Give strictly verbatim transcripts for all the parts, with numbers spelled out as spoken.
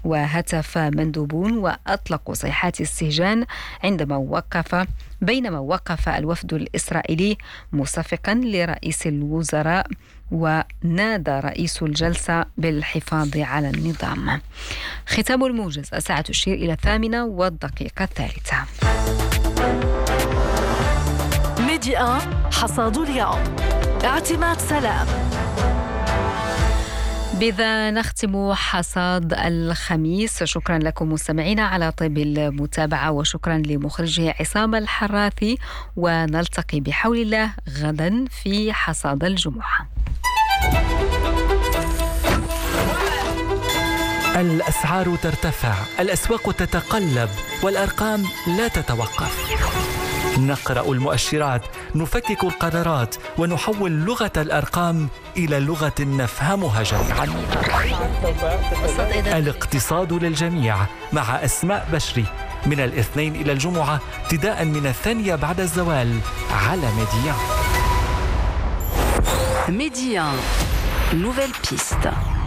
وهتف مندوبون وأطلقوا صيحات استهجان عندما وقف بينما وقف الوفد الإسرائيلي مصفقا لرئيس الوزراء، ونادى رئيس الجلسة بالحفاظ على النظام. ختام الموجز. الساعة تشير إلى الثامنة والدقيقة الثالثة. ميديا حصاد اليوم. اعتماد سلام. بذا نختم حصاد الخميس. شكرا لكم مستمعينا على طيب المتابعة، وشكرا لمخرجه عصام الحراثي، ونلتقي بحول الله غدا في حصاد الجمعة. الأسعار ترتفع، الأسواق تتقلب، والأرقام لا تتوقف. نقرأ المؤشرات، نفكك القرارات، ونحول لغة الأرقام إلى لغة نفهمها جميعا. الاقتصاد للجميع مع أسماء بشري من الاثنين إلى الجمعة ابتداء من الثانية بعد الزوال على ميديا. Média, nouvelle piste.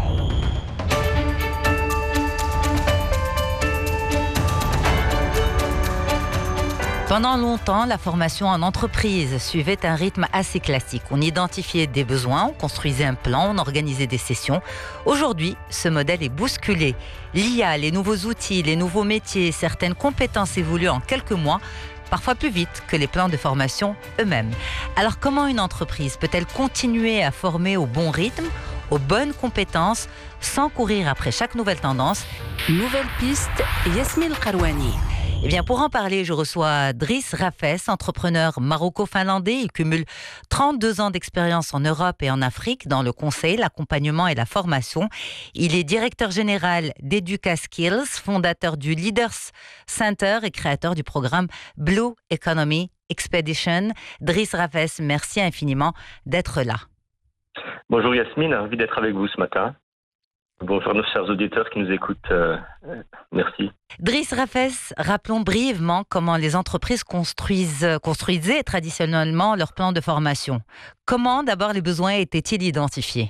Pendant longtemps, la formation en entreprise suivait un rythme assez classique. On identifiait des besoins, on construisait un plan, on organisait des sessions. Aujourd'hui, ce modèle est bousculé. L'I A, les nouveaux outils, les nouveaux métiers, certaines compétences évoluent en quelques mois, parfois plus vite que les plans de formation eux-mêmes. Alors comment une entreprise peut-elle continuer à former au bon rythme, aux bonnes compétences, sans courir après chaque nouvelle tendance? Nouvelle piste, Yasmine Karouani. Eh bien, pour en parler, je reçois Driss Rafes, entrepreneur maroco-finlandais. Il cumule trente-deux ans d'expérience en Europe et en Afrique dans le conseil, l'accompagnement et la formation. Il est directeur général d'Educa Skills, fondateur du Leaders Center et créateur du programme Blue Economy Expedition. Driss Rafes, merci infiniment d'être là. Bonjour Yasmine, ravi d'être avec vous ce matin. Bonjour à nos chers auditeurs qui nous écoutent. Euh, merci. Driss Rafes, rappelons brièvement comment les entreprises construisent, construisaient traditionnellement leur plan de formation. Comment d'abord les besoins étaient-ils identifiés?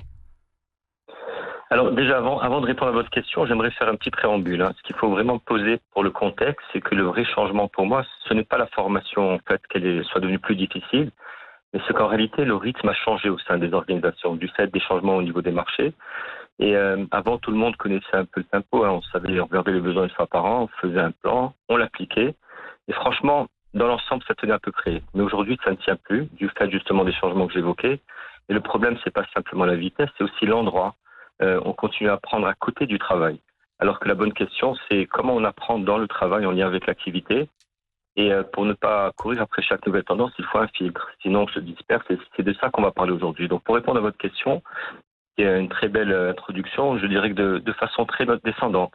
Alors déjà, avant, avant de répondre à votre question, j'aimerais faire un petit préambule. Hein. Ce qu'il faut vraiment poser pour le contexte, c'est que le vrai changement pour moi, ce n'est pas la formation, en fait, qu'elle est, soit devenue plus difficile, mais c'est qu'en réalité, le rythme a changé au sein des organisations, du fait des changements au niveau des marchés. Et euh, avant, tout le monde connaissait un peu le tempo. Hein. On savait, on regardait les besoins une fois par an, on faisait un plan, on l'appliquait. Et franchement, dans l'ensemble, ça tenait à peu près. Mais aujourd'hui, ça ne tient plus, du fait justement des changements que j'évoquais. Et le problème, c'est pas simplement la vitesse, c'est aussi l'endroit. Euh, on continue à apprendre à côté du travail. Alors que la bonne question, c'est comment on apprend dans le travail en lien avec l'activité. Et euh, pour ne pas courir après chaque nouvelle tendance, il faut un filtre. Sinon, on se disperse. Et c'est de ça qu'on va parler aujourd'hui. Donc, pour répondre à votre question, il y a une très belle introduction, je dirais que de, de façon très descendante.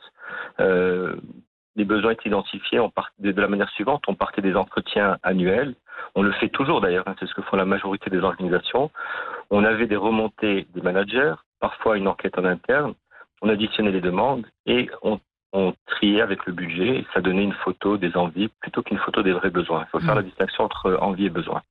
Euh, les besoins étaient identifiés on part, de, de la manière suivante. On partait des entretiens annuels. On le fait toujours d'ailleurs, hein, c'est ce que font la majorité des organisations. On avait des remontées des managers, parfois une enquête en interne. On additionnait les demandes et on, on triait avec le budget. Et ça donnait une photo des envies plutôt qu'une photo des vrais besoins. Il faut faire la distinction entre envie et besoin.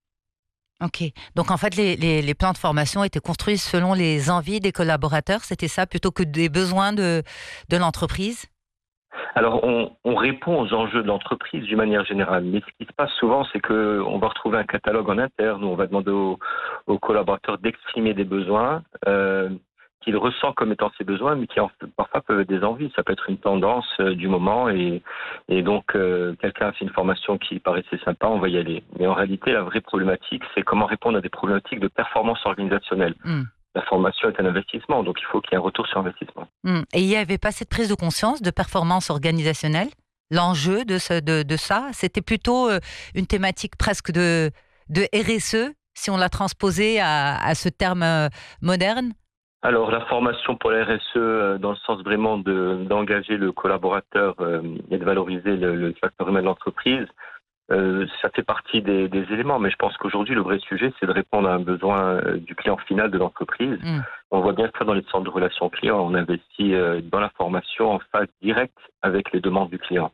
Ok. Donc, en fait, les, les, les plans de formation étaient construits selon les envies des collaborateurs, c'était ça, plutôt que des besoins de, de l'entreprise? Alors, on, on répond aux enjeux de l'entreprise d'une manière générale. Mais ce qui se passe souvent, c'est qu'on va retrouver un catalogue en interne où on va demander aux, aux collaborateurs d'exprimer des besoins euh, qu'il ressent comme étant ses besoins, mais qui en, parfois peuvent être des envies. Ça peut être une tendance euh, du moment et, et donc euh, quelqu'un a fait une formation qui paraissait sympa, on va y aller. Mais en réalité, la vraie problématique, c'est comment répondre à des problématiques de performance organisationnelle. Mm. La formation est un investissement, donc il faut qu'il y ait un retour sur investissement. Mm. Et il n'y avait pas cette prise de conscience de performance organisationnelle? L'enjeu de, ce, de, de ça, c'était plutôt euh, une thématique presque de, de R S E, si on l'a transposé à, à ce terme euh, moderne? Alors, la formation pour la R S E, dans le sens vraiment de, d'engager le collaborateur euh, et de valoriser le, le facteur humain de l'entreprise, euh, ça fait partie des, des éléments. Mais je pense qu'aujourd'hui, le vrai sujet, c'est de répondre à un besoin euh, du client final de l'entreprise. Mmh. On voit bien ça dans les centres de relations clients. On investit euh, dans la formation en phase directe avec les demandes du client.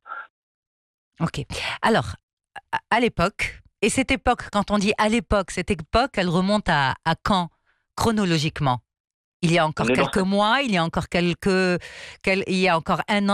Ok. Alors, à l'époque, et cette époque, quand on dit à l'époque, cette époque, elle remonte à, à quand, chronologiquement? Il y a encore quelques mois, il y a encore quelques, quel, il y a encore un an.